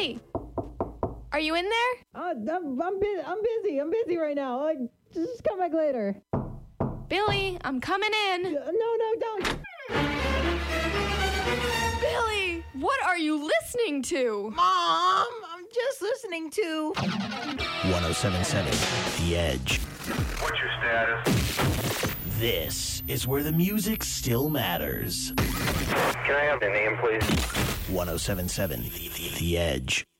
Billy! Are you in there? I'm busy. I'm busy right now. Just come back later. Billy, I'm coming in. No, don't. Billy, what are you listening to? Mom, I'm just listening to 107.7 The Edge. What's your status? This is where the music still matters. Can I have the name, please? 107.7 The Edge.